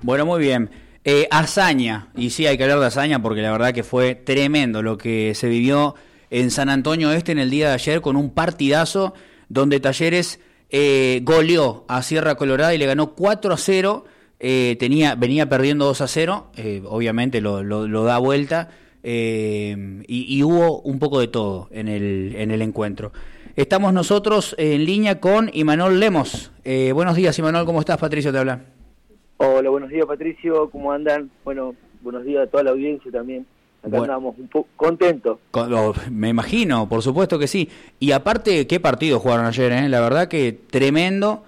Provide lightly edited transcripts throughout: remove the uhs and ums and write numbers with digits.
Bueno, muy bien. Hazaña, y sí hay que hablar de hazaña porque la verdad que fue tremendo lo que se vivió en San Antonio Este en el día de ayer con un partidazo donde Talleres goleó a Sierra Colorada y le ganó 4-0, venía perdiendo 2-0, obviamente lo da vuelta, y hubo un poco de todo en el encuentro. Estamos nosotros en línea con Imanol Lemos. Buenos días, Imanol, ¿cómo estás? Patricio te habla. Hola, buenos días, Patricio, ¿cómo andan? Bueno, buenos días a toda la audiencia también. Acá andamos un poco contentos. Me imagino, por supuesto que sí. Y aparte, ¿qué partido jugaron ayer? La verdad que tremendo,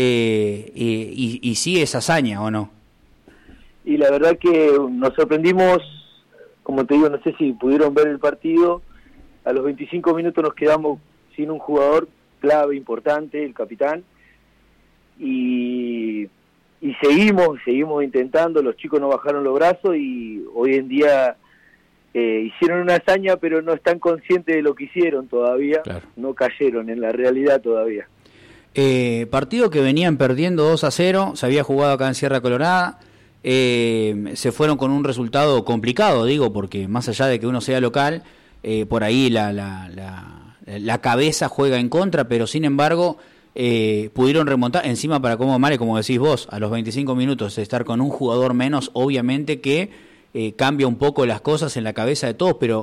y sí es hazaña, ¿o no? Y la verdad que nos sorprendimos, como te digo, no sé si pudieron ver el partido, a los 25 minutos nos quedamos sin un jugador clave, importante, el capitán, y seguimos intentando, los chicos no bajaron los brazos y hoy en día hicieron una hazaña, pero no están conscientes de lo que hicieron todavía, claro. No cayeron en la realidad todavía. Partido que venían perdiendo 2-0, se había jugado acá en Sierra Colorada, se fueron con un resultado complicado, digo, porque más allá de que uno sea local, por ahí la cabeza juega en contra, pero sin embargo pudieron remontar, encima para como Mare, como decís vos, a los 25 minutos estar con un jugador menos, obviamente que cambia un poco las cosas en la cabeza de todos, pero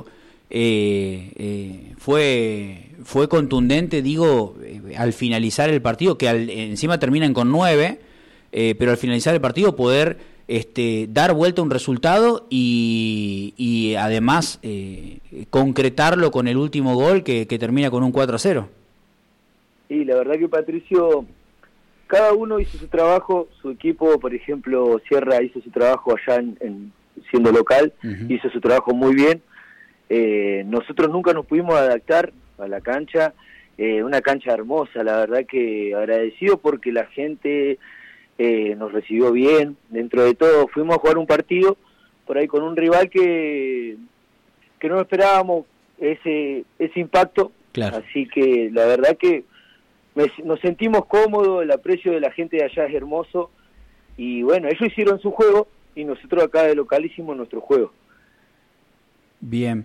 fue contundente, digo, al finalizar el partido, que encima terminan con 9, pero al finalizar el partido poder dar vuelta a un resultado y además concretarlo con el último gol que termina con un 4-0. Sí, la verdad que Patricio, cada uno hizo su trabajo, su equipo, por ejemplo, Sierra hizo su trabajo allá siendo local, hizo su trabajo muy bien. Nosotros nunca nos pudimos adaptar a la cancha, una cancha hermosa, la verdad que agradecido porque la gente nos recibió bien, dentro de todo fuimos a jugar un partido por ahí con un rival que no esperábamos ese impacto, claro. Así que la verdad que nos sentimos cómodos, el aprecio de la gente de allá es hermoso, y bueno, ellos hicieron su juego, y nosotros acá de local hicimos nuestro juego. Bien.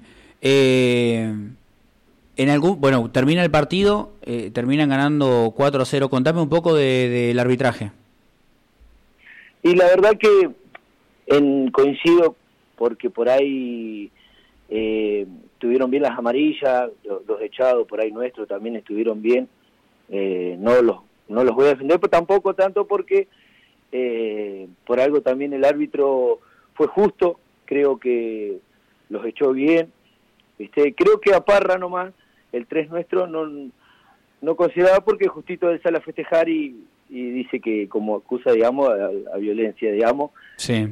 Bueno, termina el partido, terminan ganando 4-0, contame un poco del arbitraje. Y la verdad que coincido, porque por ahí estuvieron bien las amarillas, los echados por ahí nuestros también estuvieron bien. No los voy a defender, pero tampoco tanto porque por algo también el árbitro fue justo, creo que los echó bien. Creo que a Parra nomás, el 3 nuestro, no consideraba porque justito él sale a festejar y dice que como acusa, digamos, a violencia, digamos. Sí.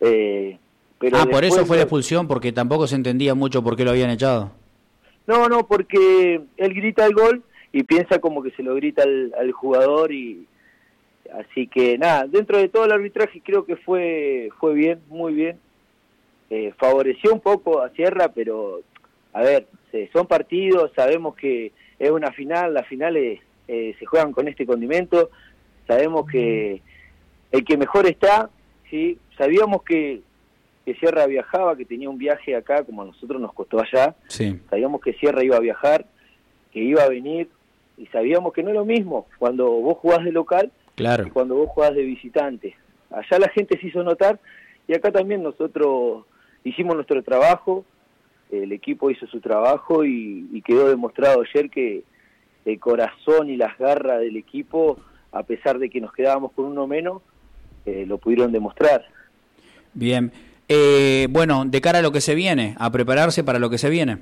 Pero por eso fue la expulsión, porque tampoco se entendía mucho por qué lo habían echado. No, porque él grita el gol y piensa como que se lo grita al jugador, y así que nada, dentro de todo el arbitraje creo que fue bien, muy bien. Favoreció un poco a Sierra, pero a ver, son partidos, sabemos que es una final, las finales se juegan con este condimento, sabemos que el que mejor está, ¿sí? Sabíamos que Sierra viajaba, que tenía un viaje acá, como a nosotros nos costó allá, sí. Sabíamos que Sierra iba a viajar, que iba a venir, y sabíamos que no es lo mismo cuando vos jugás de local, claro, que cuando vos jugás de visitante. Allá la gente se hizo notar, y acá también nosotros hicimos nuestro trabajo, el equipo hizo su trabajo, y quedó demostrado ayer que el corazón y las garras del equipo, a pesar de que nos quedábamos con uno menos, lo pudieron demostrar. Bien. Bueno, de cara a lo que se viene, a prepararse para lo que se viene.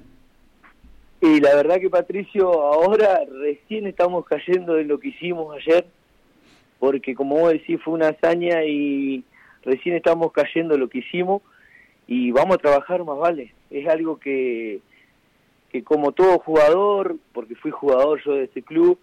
Y la verdad que, Patricio, ahora recién estamos cayendo en lo que hicimos ayer, porque como vos decís, fue una hazaña y recién estamos cayendo en lo que hicimos, y vamos a trabajar más vale. Es algo que como todo jugador, porque fui jugador yo de este club,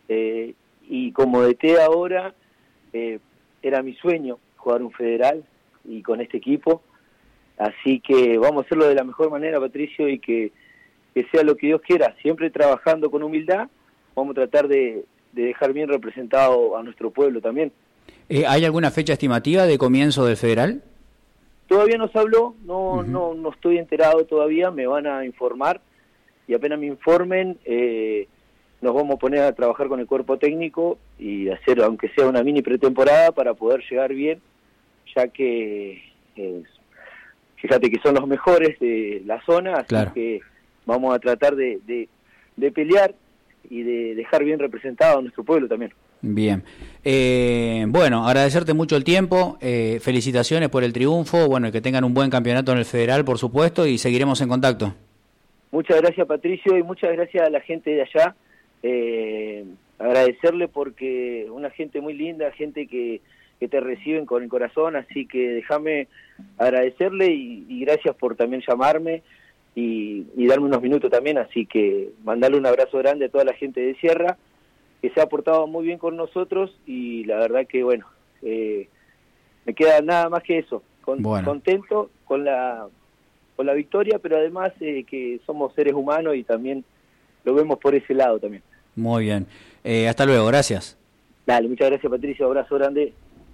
y como DT ahora, era mi sueño jugar un federal y con este equipo, así que vamos a hacerlo de la mejor manera, Patricio, y que sea lo que Dios quiera, siempre trabajando con humildad. Vamos a tratar de dejar bien representado a nuestro pueblo también. ¿Hay alguna fecha estimativa de comienzo del Federal? Todavía no se habló, no estoy enterado todavía, me van a informar y apenas me informen nos vamos a poner a trabajar con el cuerpo técnico y hacer, aunque sea una mini pretemporada, para poder llegar bien, ya que fíjate que son los mejores de la zona, así claro, que vamos a tratar de pelear y de dejar bien representado a nuestro pueblo también. Bien. Bueno, agradecerte mucho el tiempo, felicitaciones por el triunfo, bueno, que tengan un buen campeonato en el Federal, por supuesto, y seguiremos en contacto. Muchas gracias, Patricio, y muchas gracias a la gente de allá. Agradecerle porque una gente muy linda, gente que te reciben con el corazón, así que déjame agradecerle y gracias por también llamarme y darme unos minutos también, así que mandarle un abrazo grande a toda la gente de Sierra, que se ha portado muy bien con nosotros y la verdad que bueno, me queda nada más que eso, contento con la victoria, pero además que somos seres humanos y también lo vemos por ese lado también. Muy bien, hasta luego, gracias. Dale, muchas gracias, Patricio, abrazo grande.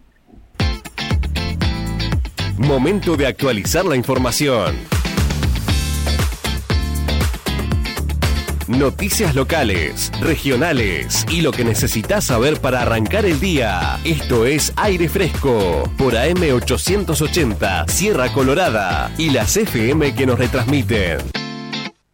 Momento de actualizar la información. Noticias locales, regionales y lo que necesitas saber para arrancar el día. Esto es Aire Fresco por AM 880 Sierra Colorada y las FM que nos retransmiten.